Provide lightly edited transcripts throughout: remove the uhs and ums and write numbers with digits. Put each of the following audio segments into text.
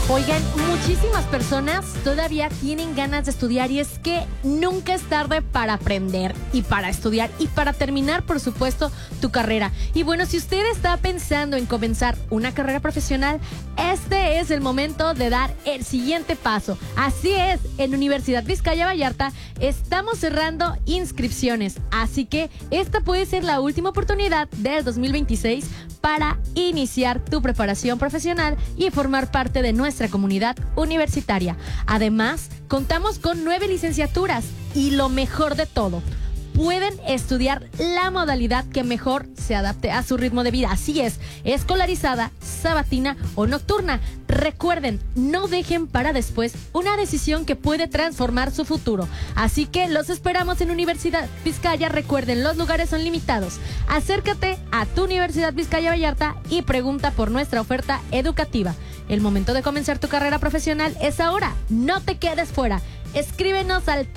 Oigan, muchísimas personas todavía tienen ganas de estudiar y es que nunca es tarde para aprender y para estudiar y para terminar, por supuesto, tu carrera. Y bueno, si usted está pensando en comenzar una carrera profesional, este es el momento de dar el siguiente paso. Así es, en Universidad Vizcaya Vallarta estamos cerrando inscripciones, así que esta puede ser la última oportunidad del 2026 para iniciar tu preparación profesional y formar parte de nuestra comunidad universitaria. Además, contamos con 9 licenciaturas y lo mejor de todo, pueden estudiar la modalidad que mejor se adapte a su ritmo de vida. Así es, escolarizada, sabatina o nocturna. Recuerden, no dejen para después una decisión que puede transformar su futuro. Así que los esperamos en Universidad Vizcaya. Recuerden, los lugares son limitados. Acércate a tu Universidad Vizcaya Vallarta y pregunta por nuestra oferta educativa. El momento de comenzar tu carrera profesional es ahora. No te quedes fuera. Escríbenos al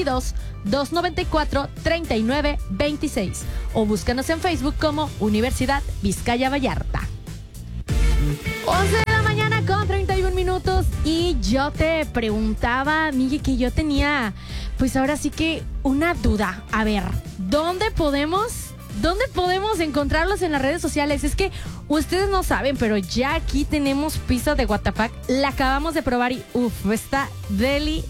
322-294-3926 o búscanos en Facebook como Universidad Vizcaya Vallarta. 11 de la mañana con 31 minutos y yo te preguntaba, Miguel, que yo tenía, pues ahora sí que una duda. A ver, ¿dónde podemos encontrarlos en las redes sociales? Es que ustedes no saben, pero ya aquí tenemos pizza de WTF. La acabamos de probar y está deli.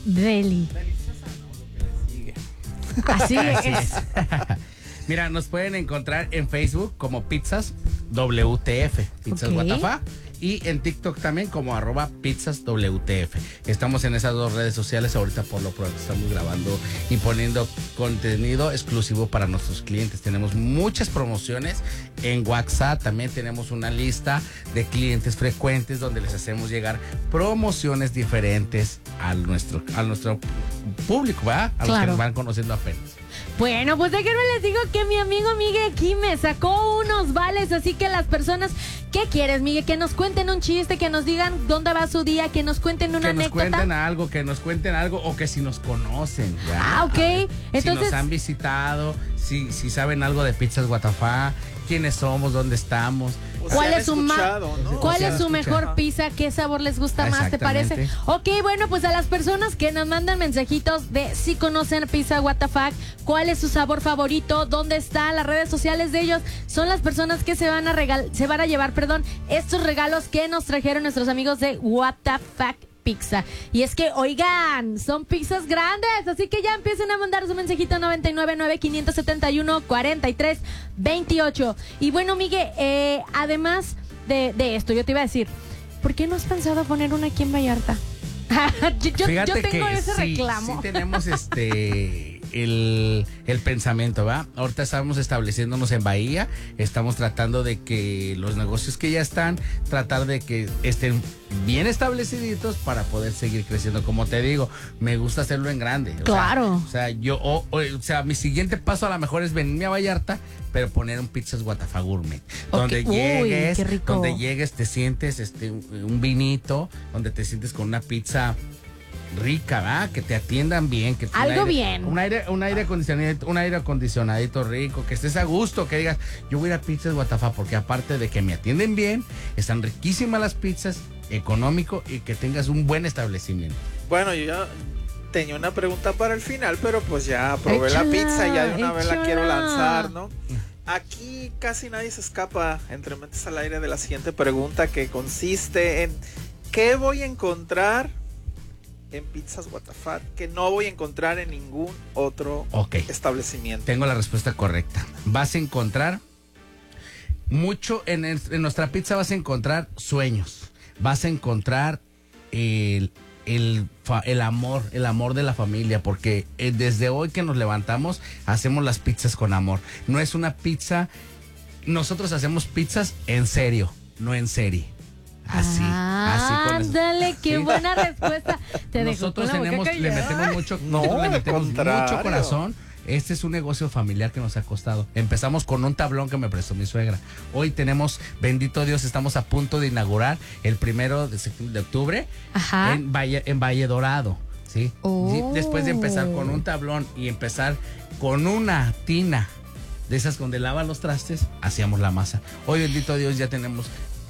Así es. Mira, nos pueden encontrar en Facebook como Pizzas WTF, Pizzas WTF, y en TikTok también como @pizzaswtf. Estamos en esas dos redes sociales. Ahorita por lo pronto estamos grabando y poniendo contenido exclusivo para nuestros clientes. Tenemos muchas promociones en WhatsApp. También tenemos una lista de clientes frecuentes donde les hacemos llegar promociones diferentes a nuestro público, ¿verdad? A los que nos van conociendo apenas. Bueno, pues déjenme les digo que mi amigo Miguel aquí me sacó unos vales, así que las personas, ¿qué quieres, Miguel? Que nos cuenten un chiste, que nos digan dónde va su día, que nos cuenten una anécdota. Que nos cuenten algo o que si nos conocen. ¿Ya? Ah, ok. Entonces, si nos han visitado, si saben algo de Pizzas WTF, quiénes somos, dónde estamos. ¿Cuál es su mejor pizza? ¿Qué sabor les gusta más, te parece? Ok, bueno, pues a las personas que nos mandan mensajitos de si conocen Pizza WTF, cuál es su sabor favorito, dónde están las redes sociales de ellos, son las personas que se van a llevar estos regalos que nos trajeron nuestros amigos de WTF Pizza. Y es que, oigan, son pizzas grandes, así que ya empiecen a mandar su mensajito 999-571-4328. Y bueno, Miguel, además de esto, yo te iba a decir, ¿por qué no has pensado poner una aquí en Vallarta? yo tengo ese reclamo. Sí tenemos el pensamiento, ¿va? Ahorita estamos estableciéndonos en Bahía, estamos tratando de que los negocios que ya están, tratar de que estén bien estableciditos para poder seguir creciendo. Como te digo, me gusta hacerlo en grande. Claro. Mi siguiente paso a lo mejor es venirme a Vallarta, pero poner un Pizzas WTF Gourmet. Okay. Donde llegues, te sientes un vinito, donde te sientes con una pizza rica, ¿verdad? Que te atiendan bien, que un aire acondicionadito rico, que estés a gusto, que digas, yo voy a ir a Pizzas WTF porque aparte de que me atienden bien, están riquísimas las pizzas, económico y que tengas un buen establecimiento. Bueno, yo ya tenía una pregunta para el final, pero pues ya probé la pizza y ya de una vez la quiero lanzar, ¿no? Aquí casi nadie se escapa entre mentes al aire de la siguiente pregunta, que consiste en ¿qué voy a encontrar en Pizzas WTF que no voy a encontrar en ningún otro establecimiento? Tengo la respuesta correcta. Vas a encontrar mucho en nuestra pizza, vas a encontrar sueños, vas a encontrar el amor de la familia, porque desde hoy que nos levantamos hacemos las pizzas con amor. No es una pizza, nosotros hacemos pizzas en serio, no en serie. Así ándale, qué buena respuesta. Nosotros le metemos mucho corazón. Este es un negocio familiar que nos ha costado. Empezamos con un tablón que me prestó mi suegra. Hoy tenemos, bendito Dios, estamos a punto de inaugurar el 1 de octubre en Valle Dorado, ¿sí? Después de empezar con un tablón y empezar con una tina de esas donde lavan los trastes, hacíamos la masa. Hoy, bendito Dios, ya tenemos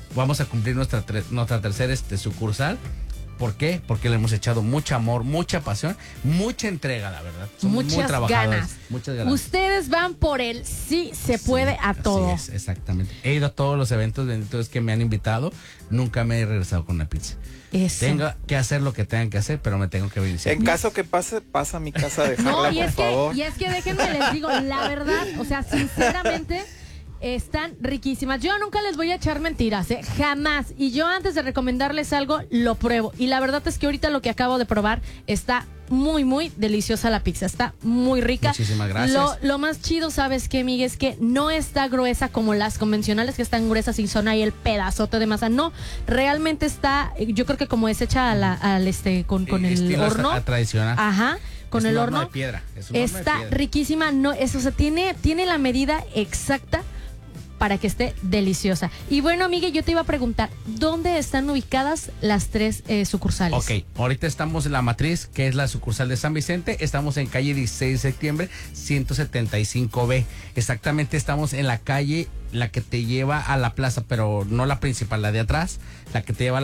vamos a cumplir nuestra tercera sucursal. ¿Por qué? Porque le hemos echado mucho amor, mucha pasión, mucha entrega, la verdad. Somos muy trabajadores. Muchas ganas. Ustedes van por el sí se puede a todo. Así es, exactamente. He ido a todos los eventos, benditos que me han invitado. Nunca me he regresado con una pizza. Eso. Tengo que hacer lo que tengan que hacer, pero me tengo que venir. En caso que pasa a mi casa a dejarla, por favor. Y es que déjenme les digo, la verdad, o sea, sinceramente, están riquísimas. Yo nunca les voy a echar mentiras, jamás. Y yo antes de recomendarles algo, lo pruebo. Y la verdad es que ahorita lo que acabo de probar está muy, muy deliciosa la pizza. Está muy rica. Muchísimas gracias. Lo más chido, ¿sabes qué, Miguel? Es que no está gruesa como las convencionales, que están gruesas y son ahí el pedazote de masa. No, realmente está, yo creo que como es hecha con el horno tradicional. Ajá. Con el horno de piedra. Está riquísima. No, eso, o sea, tiene la medida exacta para que esté deliciosa. Y bueno, Miguel, yo te iba a preguntar, ¿dónde están ubicadas las 3 sucursales? Ok, ahorita estamos en la matriz, que es la sucursal de San Vicente. Estamos en calle 16 de septiembre, 175B. Exactamente, estamos en la calle, la que te lleva a la plaza, pero no la principal, la de atrás, la que te lleva a